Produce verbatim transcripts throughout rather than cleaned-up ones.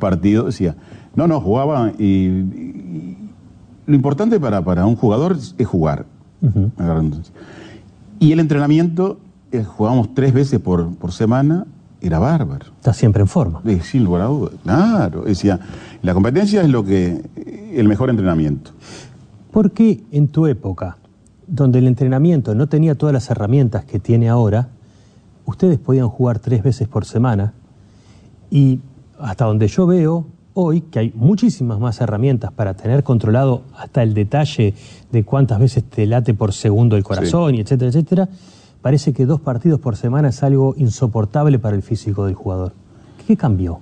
partidos, decía, no, no, jugaba y, y lo importante para, para un jugador es, es jugar. Uh-huh. Y el entrenamiento, eh, jugábamos tres veces por, por semana, era bárbaro. Está siempre en forma. Eh, sin lugar a dudas, claro. Decía, la competencia es lo que, el mejor entrenamiento. ¿Por qué en tu época, donde el entrenamiento no tenía todas las herramientas que tiene ahora, ustedes podían jugar tres veces por semana? Y hasta donde yo veo hoy, que hay muchísimas más herramientas para tener controlado hasta el detalle de cuántas veces te late por segundo el corazón, sí, y etcétera, etcétera, parece que dos partidos por semana es algo insoportable para el físico del jugador. ¿Qué cambió?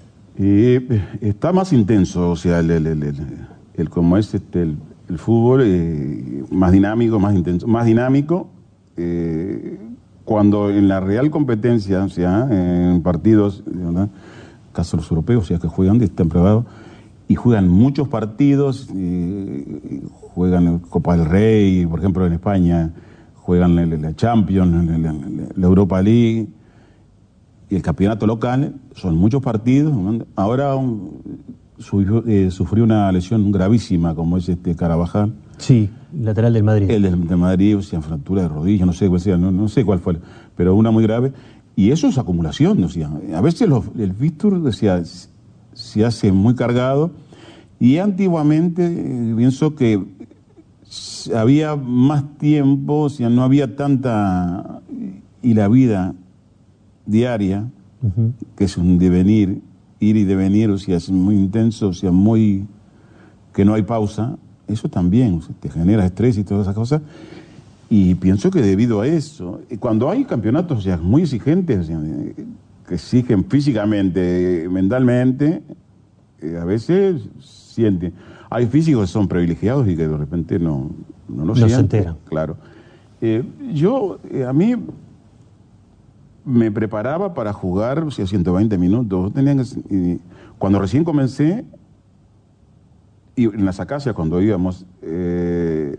Eh, está más intenso, o sea, el, el, el, el, el como es este, el, el fútbol, eh, más dinámico, más intenso, más dinámico, eh, cuando en la real competencia, o sea, en partidos, ¿verdad?, caso los europeos, o sea, que juegan de temporada y juegan muchos partidos, eh, juegan Copa del Rey, por ejemplo, en España, juegan la, la Champions, la, la, la Europa League y el campeonato local, son muchos partidos. Ahora un, su, eh, sufrió una lesión gravísima, como es este Carabajal. Sí, lateral del Madrid. El del de Madrid, o sea, fractura de rodilla, no sé cuál sea, no, no sé cuál fue, pero una muy grave. Y eso es acumulación, decía. A veces los, el fixture, decía, se hace muy cargado. Y antiguamente, eh, pienso que había más tiempo, o sea, no había tanta... Y la vida diaria, uh-huh, que es un devenir, ir y devenir, o sea, es muy intenso, o sea, muy... que no hay pausa, eso también, o sea, te genera estrés y todas esas cosas. Y pienso que debido a eso, cuando hay campeonatos, o sea, muy exigentes, o sea, que exigen físicamente, mentalmente, eh, a veces sienten. Hay físicos que son privilegiados y que de repente no, no lo no sienten. Se enteran. Claro. Eh, yo, eh, a mí, me preparaba para jugar, o sea, ciento veinte minutos. Tenían que, y cuando recién comencé, y en las acacias, cuando íbamos... Eh,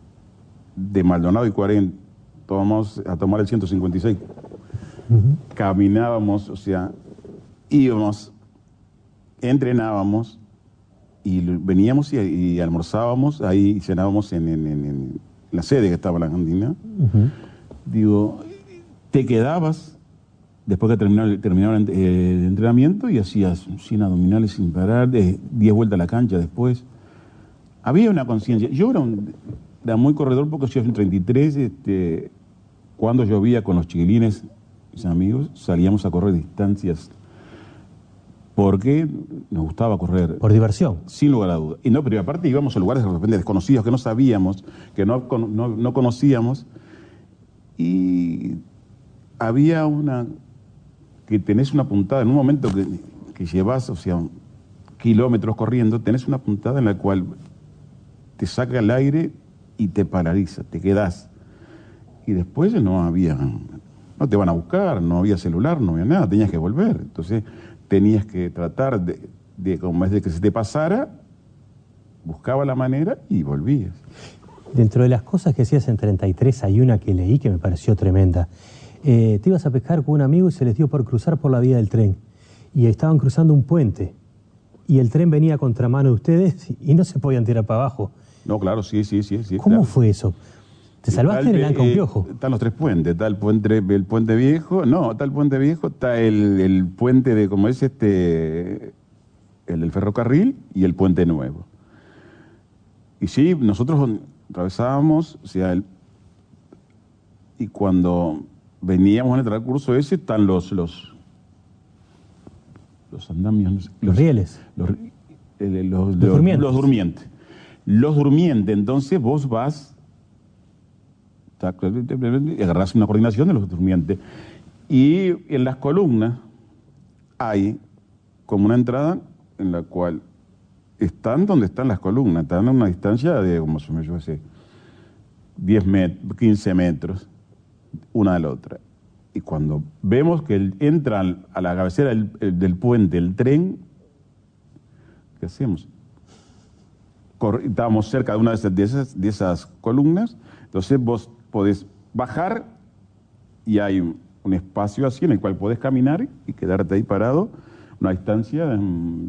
de Maldonado y cuarenta, tomamos a tomar el ciento cincuenta y seis. Uh-huh. Caminábamos, o sea, íbamos, entrenábamos y veníamos y, y almorzábamos ahí y cenábamos en, en, en, en la sede que estaba en la cantina. Uh-huh. Digo, te quedabas después que terminaba, terminaba el, eh, el entrenamiento y hacías cien abdominales sin parar, diez vueltas a la cancha después. Había una conciencia. Yo era un... Era muy corredor porque yo en treinta y tres, este, cuando llovía con los chiquilines, mis amigos, salíamos a correr distancias porque nos gustaba correr. Por diversión. Sin lugar a dudas. Y no, pero aparte íbamos a lugares de repente desconocidos que no sabíamos, que no, no, no conocíamos. Y había una... que tenés una puntada en un momento que, que llevas, o sea, kilómetros corriendo, tenés una puntada en la cual te saca el aire y te paraliza, te quedás. Y después no había, no te van a buscar, no había celular, no había nada, tenías que volver. Entonces tenías que tratar de, de como es de que se te pasara, buscaba la manera y volvías. Dentro de las cosas que hacías en treinta y tres hay una que leí que me pareció tremenda. Eh, te ibas a pescar con un amigo y se les dio por cruzar por la vía del tren. Y estaban cruzando un puente. Y el tren venía a contramano de ustedes y no se podían tirar para abajo. No, claro, sí, sí, sí. sí ¿Cómo claro. fue eso? ¿Te salvaste en el Anca un Piojo? Eh, están los tres puentes, está el puente, el puente viejo, no, está el puente viejo, está el, el puente de, como es este, el del ferrocarril y el puente nuevo. Y sí, nosotros atravesábamos, o sea, el, y cuando veníamos en el transcurso ese, están los, los, los andamios, los, los rieles. Los, el, los, los, los, durmientes. los durmientes. Los durmientes, entonces vos vas, y agarrás una coordinación de los durmientes. Y en las columnas hay como una entrada en la cual están donde están las columnas, están a una distancia de, como se me yo sé, diez metros, quince metros, una de la otra. Y cuando vemos que el, entra a la cabecera del, del puente el tren, ¿qué hacemos? Estábamos cerca de una de esas, de, esas, de esas columnas, entonces vos podés bajar y hay un, un espacio así en el cual podés caminar y quedarte ahí parado, una distancia